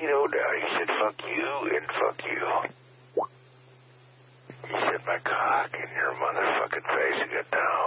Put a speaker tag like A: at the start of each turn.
A: Tito down. He said, fuck you and fuck you. He said, my cock in your motherfucking face. He got down.